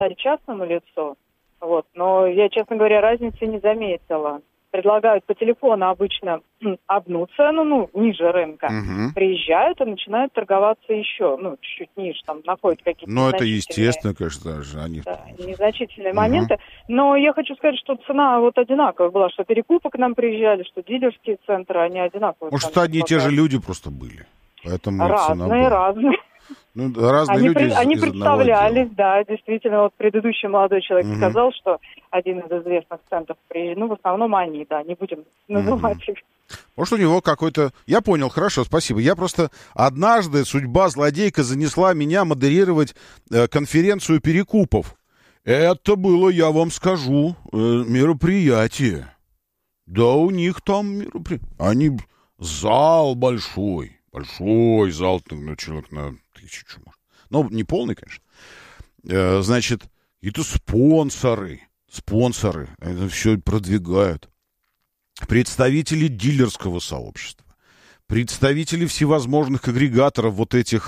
частному лицу. Вот. Но я, честно говоря, разницы не заметила. Предлагают по телефону обычно одну цену, ниже рынка. Угу. Приезжают и начинают торговаться еще, чуть-чуть ниже, там находят какие-то Это незначительные, естественно, конечно, же они... незначительные моменты. Но я хочу сказать, что цена одинаковая была, что перекупы к нам приезжали, что дилерские центры, они одинаковые. Может, одни и те же люди просто были. Поэтому разные. Разные люди они представлялись, да, действительно. Вот предыдущий молодой человек сказал, что один из известных центров приезжал. В основном они, да, не будем называть их. Может, у него какой-то... Я понял, хорошо, спасибо. Я просто... Однажды судьба злодейка занесла меня модерировать конференцию перекупов. Это было, я вам скажу, мероприятие. Да у них там мероприятие. Они... Зал большой. Большой зал, человек на 1000, может. Ну, не полный, конечно. Значит, это спонсоры, это все продвигают. Представители дилерского сообщества, представители всевозможных агрегаторов, вот этих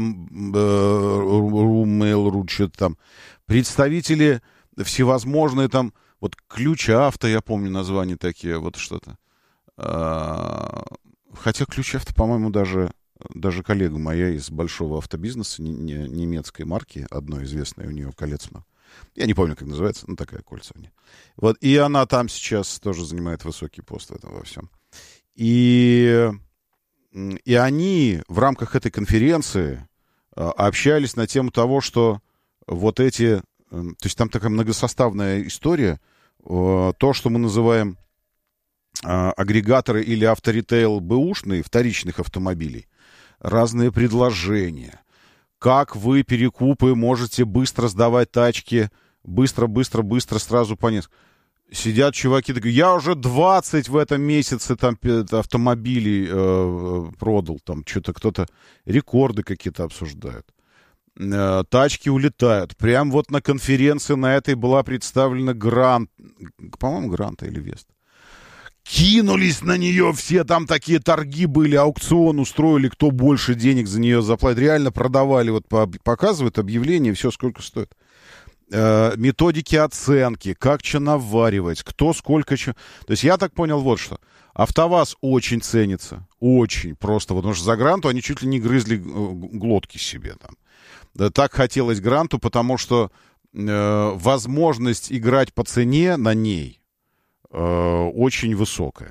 Mail.ru, что-то там, представители всевозможные там, вот Ключ Авто, я помню названия такие, вот что-то. Хотя Ключ Авто, по-моему, даже коллега моя из большого автобизнеса, немецкой марки, одной известной у нее колец. Я не помню, как называется, такая кольца у нее. Вот, и она там сейчас тоже занимает высокий пост в этом во всем. И они в рамках этой конференции общались на тему того, что вот эти... То есть там такая многосоставная история. То, что мы называем агрегаторы или авторитейл бэушные, вторичных автомобилей, разные предложения. Как вы, перекупы, можете быстро сдавать тачки, быстро, сразу по несколько. Сидят чуваки, такие, я уже 20 в этом месяце там автомобилей продал, там что-то кто-то рекорды какие-то обсуждают. Тачки улетают. Прям вот на конференции на этой была представлена Грант, по-моему, Гранта или Веста. Кинулись на нее все, там такие торги были, аукцион устроили, кто больше денег за нее заплатит. Реально продавали, вот показывают объявление, все сколько стоит. Методики оценки, как что наваривать, кто сколько что. То есть я так понял вот что. АвтоВАЗ очень ценится, очень просто, потому что за Гранту они чуть ли не грызли глотки себе там. Да, так хотелось Гранту, потому что возможность играть по цене на ней очень высокая.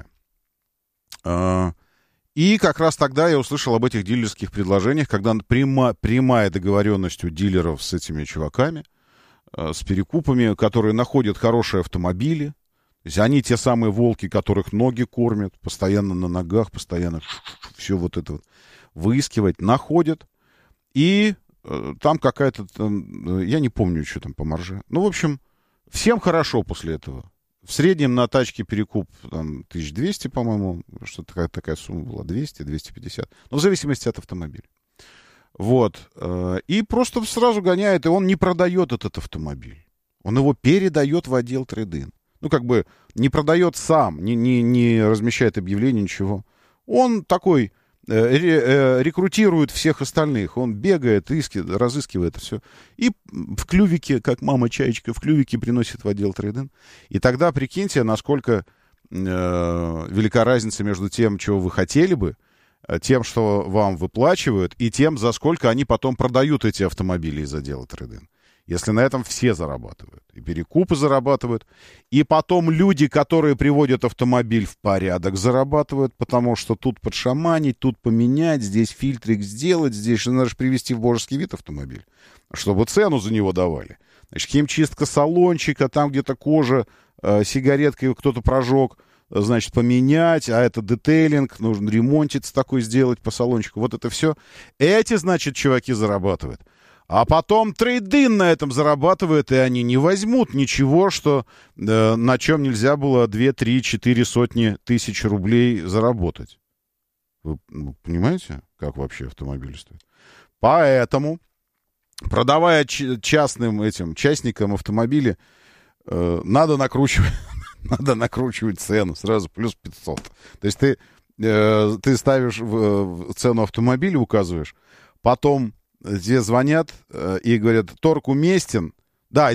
И как раз тогда я услышал об этих дилерских предложениях, когда прямая договоренность у дилеров с этими чуваками, с перекупами, которые находят хорошие автомобили. То есть они те самые волки, которых ноги кормят, постоянно на ногах, постоянно все вот это вот выискивать, находят. И там какая-то, я не помню, что там по марже. Ну, в общем, всем хорошо после этого. В среднем на тачке перекуп там, 1200, по-моему, что-то такая сумма была, 200, 250. Ну, в зависимости от автомобиля. Вот. И просто сразу гоняет, и он не продает этот автомобиль. Он его передает в отдел трейд-ин. Ну, как бы не продает сам, не размещает объявление, ничего. Он такой рекрутирует всех остальных. Он бегает, разыскивает это все. И в клювике, как мама-чаечка, в клювике приносит в отдел трейд-ин. И тогда прикиньте, насколько велика разница между тем, чего вы хотели бы, тем, что вам выплачивают, и тем, за сколько они потом продают эти автомобили из отдела трейд-ин. Если на этом все зарабатывают. И перекупы зарабатывают. И потом люди, которые приводят автомобиль в порядок, зарабатывают, потому что тут подшаманить, тут поменять, здесь фильтрик сделать, здесь надо же привести в божеский вид автомобиль, чтобы цену за него давали. Значит, химчистка салончика, там где-то кожа, сигареткой кто-то прожег, значит, поменять, а это детейлинг, нужно ремонтец такой сделать по салончику. Вот это все. Эти, значит, чуваки зарабатывают. А потом трейд-ин на этом зарабатывает, и они не возьмут ничего, что, на чем нельзя было 2, 3, 4 сотни тысяч рублей заработать. Вы понимаете, как вообще автомобиль стоит? Поэтому, продавая частным частникам автомобили, надо накручивать цену сразу плюс 500. То есть ты ставишь цену автомобиля, указываешь, потом тебе звонят и говорят, торг уместен,